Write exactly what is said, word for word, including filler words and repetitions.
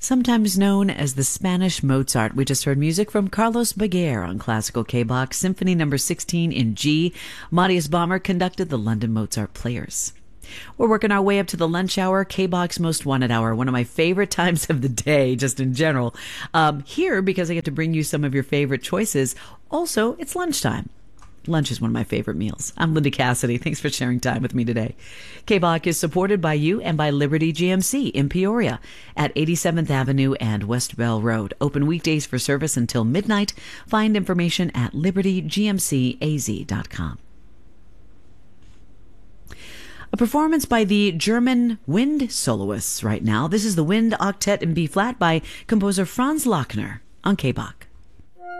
Sometimes known as the Spanish Mozart, we just heard music from Carlos Baguer on classical K-Bach, Symphony number sixteen in G. Marius Balmer conducted the London Mozart Players. We're working our way up to the lunch hour, K-Bach's Most Wanted Hour, one of my favorite times of the day, just in general. Um, here, because I get to bring you some of your favorite choices. Also, it's lunchtime. Lunch is one of my favorite meals. I'm Linda Cassidy. Thanks for sharing time with me today. K-Bach is supported by you and by Liberty G M C in Peoria at eighty-seventh Avenue and West Bell Road. Open weekdays for service until midnight. Find information at liberty g m c a z dot com. A performance by the German wind soloists right now. This is the Wind Octet in B-flat by composer Franz Lachner on K-Bach.